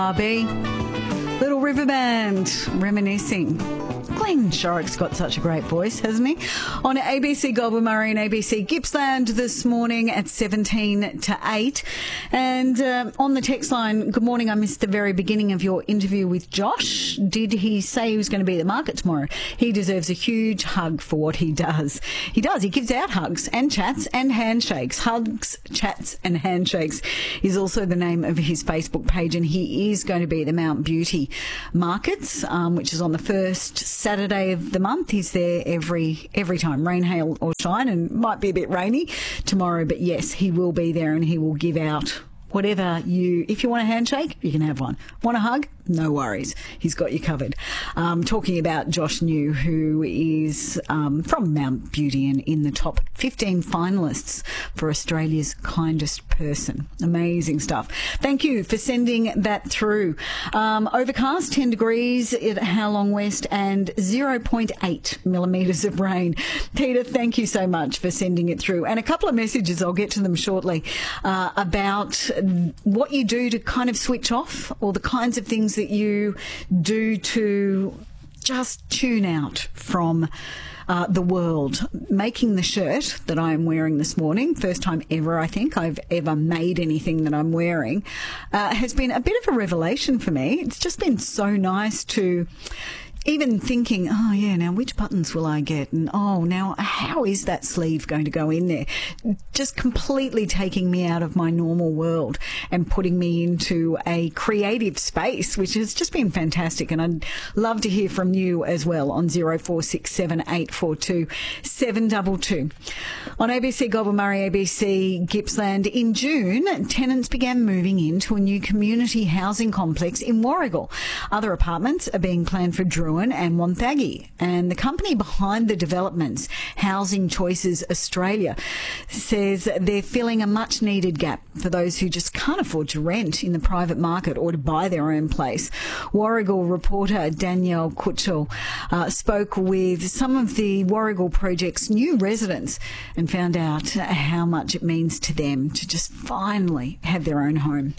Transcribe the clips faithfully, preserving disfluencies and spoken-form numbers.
R B, Little River Band, reminiscing. Glenn Shorrock's got such a great voice, hasn't he? On A B C Goulburn Murray and A B C Gippsland this morning at seventeen to eight. And uh, on the text line, good morning, I missed the very beginning of your interview with Josh. Did he say he was going to be at the market tomorrow? He deserves a huge hug for what he does. He does. He gives out hugs and chats and handshakes. Hugs, chats and handshakes is also the name of his Facebook page, and he is going to be at the Mount Beauty Markets, um, which is on the first Saturday of the month. He's there every every time, rain, hail or shine, and might be a bit rainy tomorrow, but yes, he will be there and he will give out whatever you, if you want a handshake, you can have one. Want a hug? No worries. He's got you covered. Um, talking about Josh New, who is um, from Mount Beauty and in the top fifteen finalists for Australia's kindest person. Amazing stuff. Thank you for sending that through. Um, overcast, ten degrees at Howlong West and zero point eight millimetres of rain. Peter, thank you so much for sending it through. And a couple of messages, I'll get to them shortly, uh, about what you do to kind of switch off, or the kinds of things that you do to just tune out from uh, the world. Making the shirt that I am wearing this morning, first time ever I think I've ever made anything that I'm wearing, uh, has been a bit of a revelation for me. It's just been so nice to even thinking, oh yeah, now which buttons will I get? And oh, now how is that sleeve going to go in there? Just completely taking me out of my normal world and putting me into a creative space, which has just been fantastic. And I'd love to hear from you as well on zero four six seven eight four two seven two two. On A B C Goulburn Murray, A B C Gippsland, in June, tenants began moving into a new community housing complex in Warragul. Other apartments are being planned for Druin and Wonthaggi, and the company behind the developments, Housing Choices Australia, says they're filling a much needed gap for those who just can't afford to rent in the private market or to buy their own place. Warragul reporter Danielle Kutchell uh, spoke with some of the Warragul project's new residents and found out how much it means to them to just finally have their own home.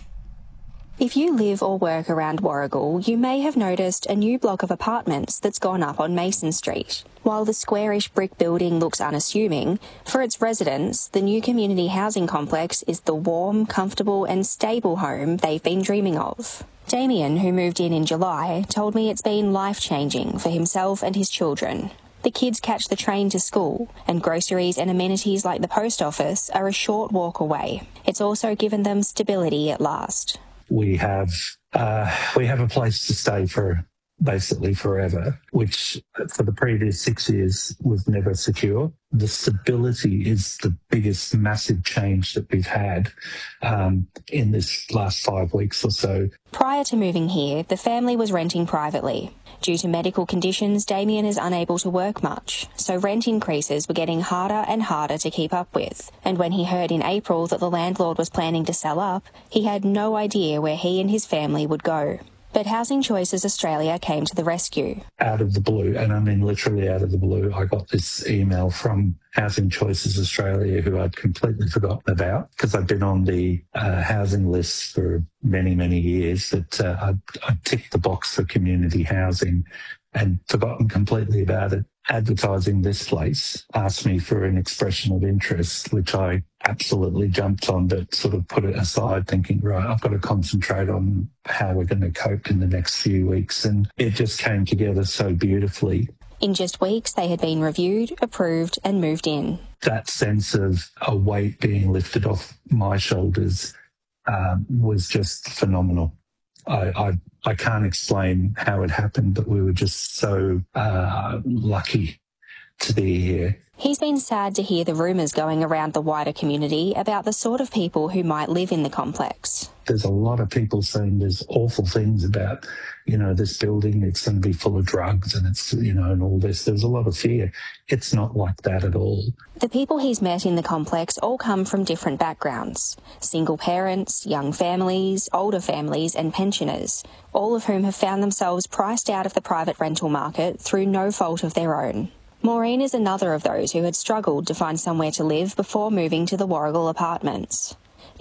If you live or work around Warragul, you may have noticed a new block of apartments that's gone up on Mason Street. While the squarish brick building looks unassuming, for its residents, the new community housing complex is the warm, comfortable and stable home they've been dreaming of. Damien, who moved in in July, told me it's been life-changing for himself and his children. The kids catch the train to school, and groceries and amenities like the post office are a short walk away. It's also given them stability at last. We have uh, we have a place to stay for basically forever, which for the previous six years was never secure. The stability is the biggest massive change that we've had um, in this last five weeks or so. Prior to moving here, the family was renting privately. Due to medical conditions, Damien is unable to work much, so rent increases were getting harder and harder to keep up with. And when he heard in April that the landlord was planning to sell up, he had no idea where he and his family would go. But Housing Choices Australia came to the rescue. Out of the blue, and I mean literally out of the blue, I got this email from Housing Choices Australia, who I'd completely forgotten about, because I'd been on the uh, housing list for many, many years, that uh, I'd, I'd ticked the box for community housing and forgotten completely about it. Advertising this place asked me for an expression of interest, which I absolutely jumped on, but sort of put it aside thinking, right, I've got to concentrate on how we're going to cope in the next few weeks. And it just came together so beautifully. In just weeks, they had been reviewed, approved and moved in. That sense of a weight being lifted off my shoulders um, was just phenomenal. I, I I can't explain how it happened, but we were just so uh, lucky to be here. He's been sad to hear the rumours going around the wider community about the sort of people who might live in the complex. There's a lot of people saying there's awful things about, you know, this building, it's going to be full of drugs and it's, you know, and all this. There's a lot of fear. It's not like that at all. The people he's met in the complex all come from different backgrounds. Single parents, young families, older families and pensioners, all of whom have found themselves priced out of the private rental market through no fault of their own. Maureen is another of those who had struggled to find somewhere to live before moving to the Warragul apartments.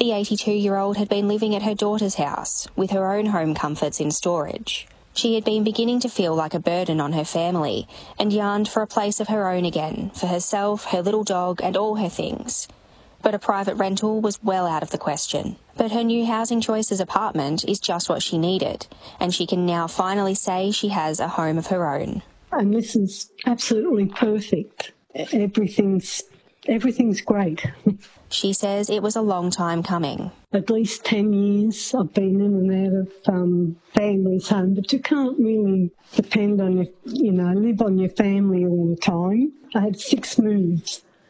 The eighty-two-year-old had been living at her daughter's house, with her own home comforts in storage. She had been beginning to feel like a burden on her family and yearned for a place of her own again, for herself, her little dog and all her things. But a private rental was well out of the question. But her new Housing Choices apartment is just what she needed, and she can now finally say she has a home of her own. And this is absolutely perfect. Everything's, everything's great. She says it was a long time coming. At least ten years I've been in and out of um, family's home, but you can't really depend on your, you know, live on your family all the time. I had six moves